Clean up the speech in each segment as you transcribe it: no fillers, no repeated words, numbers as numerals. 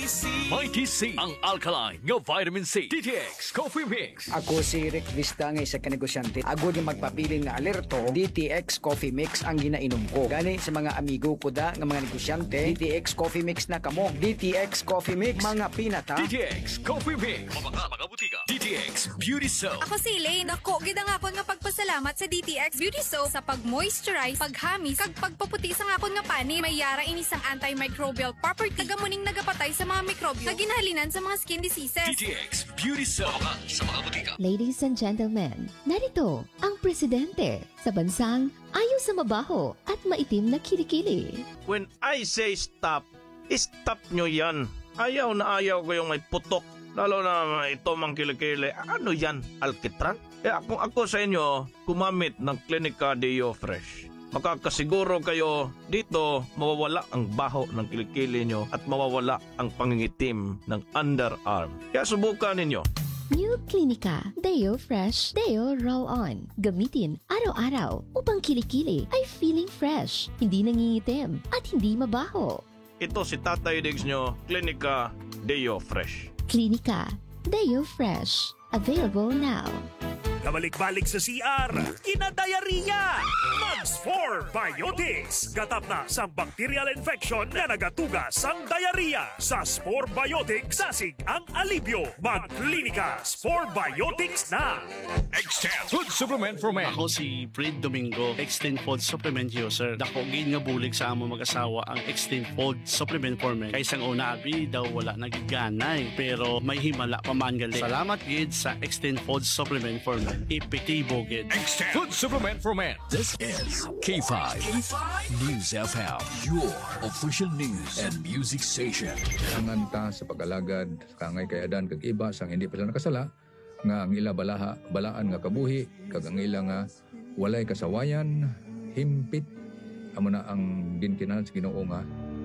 Mighty C ang alkaline nga vitamin C. DTX Coffee Mix. Ako si Rick Vista nga isa ka negosyante. Ako di magpabiling nga alerto, DTX Coffee Mix ang ginainom ko. Gani sa mga amigo ko da nga mga negosyante, DTX Coffee Mix na kamo. DTX Coffee Mix, mga pinata. DTX Coffee Mix. Mga butika. DTX Beauty Soap. Ako si Elaine. Ako, gidang ako nga pagpasalamat sa DTX Beauty Soap sa pag-moisturize, paghamis, kag pagpaputi sa akon nga pani. May yara inisang antimicrobial property. Tagamuning nagapatay sa mga mikrobyo na ginahalinan sa mga skin diseases. DTX Beauty Soap. Sa mga butika. Ladies and gentlemen, narito ang presidente sa bansang ayaw sa mabaho at maitim na kilikili. When I say stop, stop nyo yan. Ayaw na ayaw ko yung may putok. Lalo na ito mang kilikili. Ano yan? Alkitran? Kaya kung ako sa inyo, gumamit ng Clinica Deo Fresh. Makakasiguro kayo dito mawawala ang baho ng kilikili nyo at mawawala ang pangingitim ng underarm. Kaya subukan ninyo. New Clinica Deo Fresh Deo Roll-On. Gamitin araw-araw upang kilikili ay feeling fresh, hindi nangingitim at hindi mabaho. Ito si Tatay Diggs nyo, Clinica Deo Fresh. Clinica Deo Fresh. Available now. Kabalik-balik sa CR, kinadayariya! Mags 4 Biotics. Gatap na sa bacterial infection na nagatugas ang diarrhea. Sa Spore Biotics, sasig ang alibyo. Mag-Clinica Spore Biotics na! Extend Food Supplement for Men. Ako si Fred Domingo, Extend Food Supplement User. Dako gin nga bulig sa amo mag-asawa ang Extend Food Supplement for Men. Kaysang una abi daw wala nagiganay pero may himala pa man gali. Salamat gid sa Extend Food Supplement for Men. Epektibo gid. Extend Food Supplement for Men. This is K5 News FM, your official news and music station. Ang ta sa pag-alagad, kangay kayadan kag iba sang hindi pa sila nakasala, nga ang ila balaan nga kabuhi, kag ang ila nga walay kasawayan, himpit, amo na ang ginkinan sa Ginoo nga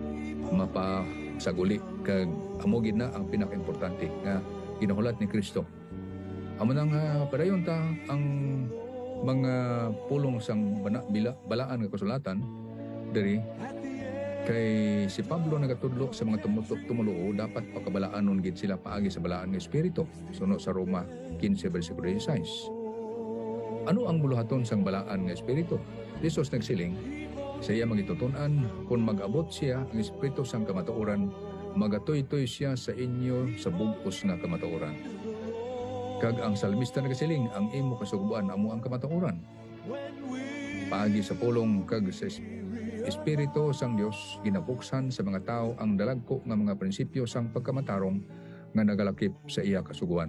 mapasaguli, kag amo gid na ang pinaka-importante nga ginahulat ni Kristo. Amo na nga padayon ta ang mga pulong sang balaan nga kasulatan diri kay si Pablo nagatudlo sa mga tumuluo dapat pakabalaanon gid sila paagi sa balaan nga espiritu suno sa Roma 15 bersikulo 16. Ano ang buluhaton sang balaan nga espiritu? Jesus nagsiling sa iya magitutun-an kung mag-abot siya ang espiritu sang kamatuoran magatoy-toy siya sa inyo sa bugos nga kamatuoran. Kag ang salmista nagasiling ang imo kasuguban amo ang kamatuoran. Paagi sa pulong kag sa Espiritu sang Dios ginapuksan sa mga tao ang dalagko nga mga prinsipyo sang pagkamatarong nga nagalakip sa iya kasuguan.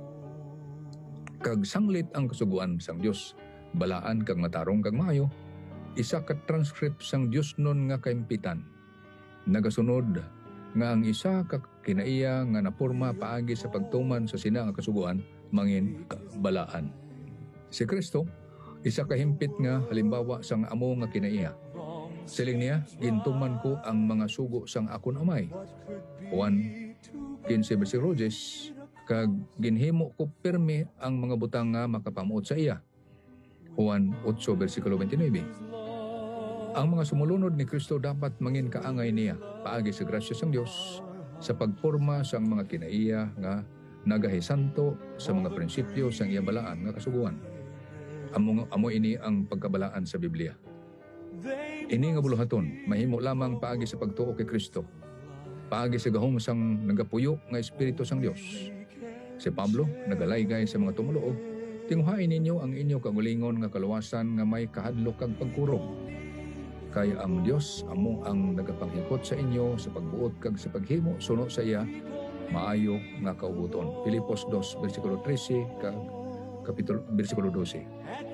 Kag sanglit ang kasuguan sang Dios, balaan kag matarong kag maayo, isa ka transcript sang Dios nun nga kaimpitan. Nagasunod nga ang isa ka kinaiya nga naporma paagi sa pagtuman sa sina nga kasuguan mangin balaan. Si Kristo isa ka himpit nga halimbawa sang amo nga kinaiya. Siling niya, gintuman ko ang mga sugo sang akon amay. Juan 15 bersikulo 10, kag ginhimo ko pirmi ang mga butang nga makapamuot sa iya. Juan 8 bersikulo 29. Ang mga sumulunod ni Kristo dapat mangin kaangay niya paagi sa grasya sang Dios sa pagporma sang mga kinaiya nga nagahisanto sa mga prinsipyo sang iya balaan nga kasuguan. Amo ini ang pagkabalaan sa Biblia. Ini nga buluhaton mahimo lamang paagi sa pagtuo kay Kristo. Paagi sa gahom sang nagapuyo nga espiritu sang Dios. Si Pablo nagalaygay sa mga tumuluo, tinguhain ninyo ang inyo kagulingon nga kaluwasan nga may kahadlok kag pagkurong. Kaya ang Dios amo ang nagapanghikot sa inyo sa pagbuot kag sa paghimo suno sa iya maayo nga kaubuton. Filipos 2 bersikulo 13 kag bersikulo 12.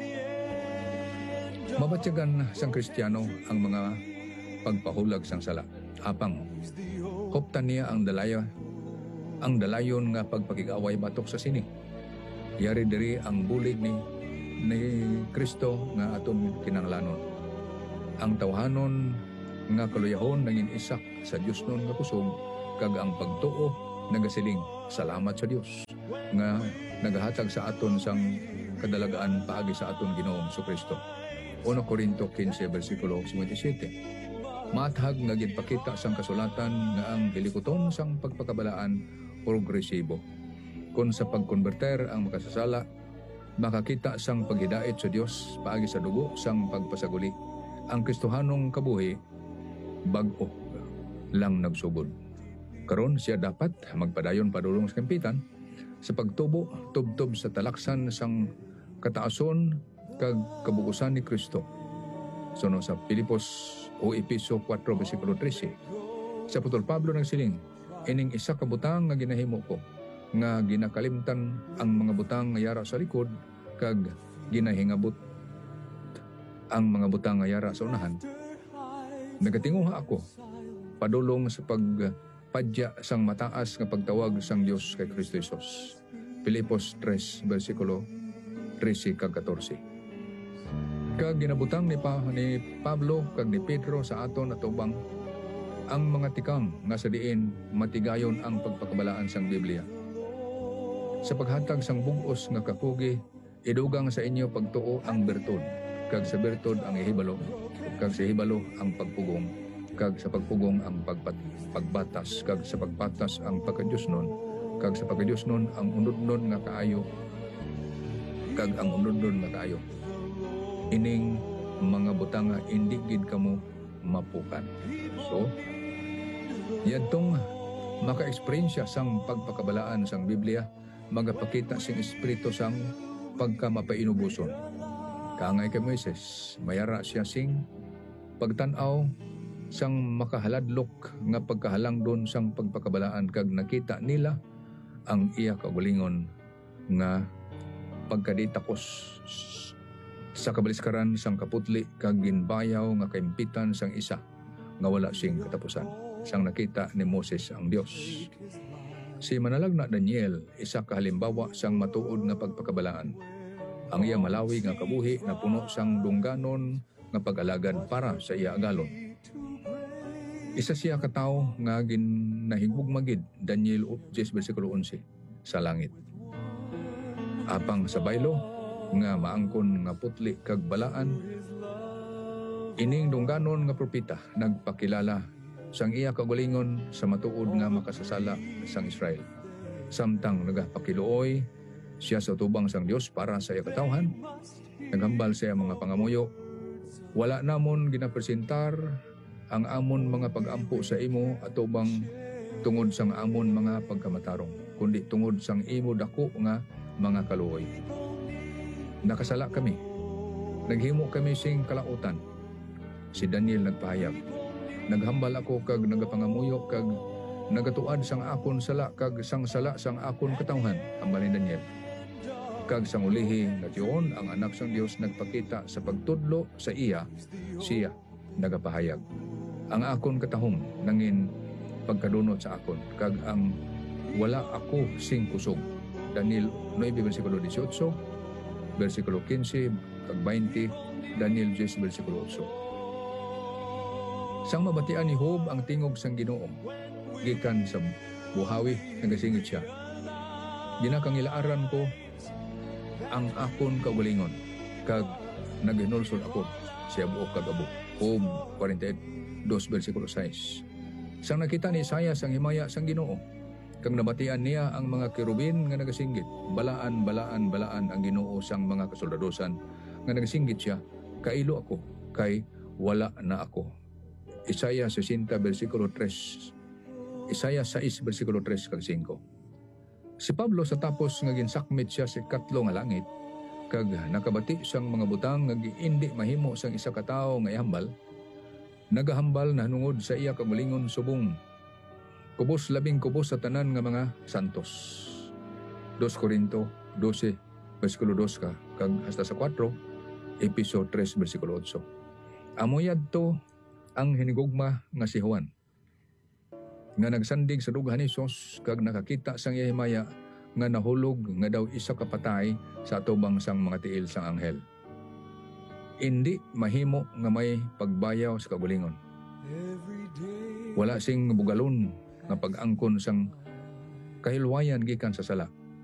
Mabatyagan sang Kristiyano ang mga pagpahulag sang sala. Apang hoptan niya ang dalayon nga pagpakigaway batok sa sini. Yari diri ang bulig ni Kristo nga aton kinahanglanon. Ang tawhanon nga kaluyahon nangin isak sa Dios nun nga kusog kag ang pagtuo nagasiling salamat sa Dios nga nagahatag sa aton sang kadalagaan paagi sa aton Ginoong Kristo. 1 Corinto 15 bersikulo 57. Mathag nga ginpakita sang kasulatan nga ang hilikuton sang pagpakabalaan progresibo. Kung sa pagkonverter ang makasasala, makakita sang paghidait sa Dios paagi sa dugo sang pagpasaguli. Ang Kristohanong kabuhi bag-o lang nagsugod. Karon siya dapat magpadayon padulong sa kampitan sa pagtubo tubtob sa talaksan sang kataason kag kabuusan ni Kristo. Suno sa Pilipos o Episo 4 versikulo 13. Sa Apostol Pablo nagsiling, ining isa ka butang nga ginahimo ko nga ginakalimtan ang mga butang nga yara sa likod kag ginahingabot ang mga butang nga yara sa unahan. Nagatinguha ako padulong sa pagpadya sang mataas nga pagtawag sang Dios kay Kristo Jesus. Pilipos 3 versikulo 13 kag 14. Kag ginabutang ni Pablo kag ni Pedro sa aton atubang ang mga tikang nga sa diin matigayon ang pagpakabalaan sang Biblia. Sa paghatag sang bug-os nga kakugi, idugang sa inyo pagtuo ang bertod, kag sa bertod ang ihibalo, kag sa ihibalo ang pagpugong, kag sa pagpugong ang pagbatas, kag sa pagbatas ang pagkadyusnon, kag sa pagkadyusnon ang unudnon nga kaayo, kag ang unudnon nga kaayo. Ining mga butang nga indi gid kamo mapukan. So, yadtong maka-eksperyensya sang pagpakabalaan sang Biblia, magapakita sing espiritu sang pagkamapainubuson. Kaangay kay Moises, mayara siya sing pagtan-aw sang makahaladlok nga pagkahalangdon sang pagpakabalaan kag nakita nila ang iya kaugalingon nga pagkaditakos sa kabaliskaran sang kaputli kag ginbayaw nga kaimpitan sang isa nga wala sing katapusan. Sang nakita ni Moses ang Dios. Si manalagna Daniel, isa ka halimbawa sang matuod nga pagpakabalaan. Ang iya malawi nga kabuhi na puno sang dungganon nga pag-alagad para sa iya agalon. Isa siya ka tawo nga ginahigug magid, Daniel 10 versikulo 11, sa langit. Apang sa baylo nga maangkon nga putli kag balaan, ining dungganon nga propeta nagpakilala sang iya kaugalingon sa matuod nga makasasala sang Israel. Samtang nagapakiluoy siya sa tubang sang Dios para sa iya katawhan, naghambal sa iya mga pangamuyo, wala namon ginapresentar ang amon mga pag-ampo sa imo atubang tungod sang amon mga pagkamatarong, kundi tungod sang imo dako nga mga kaluoy. Nakasala kami, naghimo kami sing kalautan. Si Daniel nagpahayag, naghambal ako kag nagapangamuyo kag nagatuad sang akon sala kag sang sala sang akon katawhan, hambal ni Daniel. Kag sang ulihi nga tiyon ang anak sang Dios nagpakita sa pagtudlo sa iya, siya nagapahayag. Ang akon katahom nangin pagkadunot sa akon kag ang wala ako sing kusog. Daniel 9 versikulo 18, versikulo 15 kag 20, Daniel 10 versikulo 8. Sang mabatian ni Job ang tingog sang Ginoo, gikan sa buhawi nagasingit siya. Ginakangilaaran ko ang akon kaugalingon kag naghinulsol ako siya buok kag abo. Job 48 versikulo 6. Sang nakita ni Isaias ang himaya sang Ginoo, kag nabatian niya ang mga kerubin nga nagasinggit, balaan ang Ginoo sang mga kasoldadosan nga nagasinggit siya, kailo ako kay wala na ako. Isaiah 60 versikulo 3. Isaiah 6 versikulo 3 kag 5. Si Pablo sa tapos nga ginsakmit siya sa katlo nga langit kag nakabati sang mga butang nga giindi mahimo sang isa ka tawo nga ihambal, nagahambal na nungod sa iya kaugalingon subong. Kubos labing kubos sa tanan nga mga santos. 2 Corinto 12 versikulo 2 kag hasta sa 4, Episo 3 versikulo 8. Amoyad to ang hinigugma nga si Juan, nga nagsandig sa dughan ni Hesus kag nakakita sang iya himaya nga nahulog nga daw isa ka patay sa atubang sang mga tiil sang anghel. Indi mahimo nga may pagbayaw sa kaugalingon. Wala sing bugalon nga pag-angkon sang kahilwayan gikan sa sala.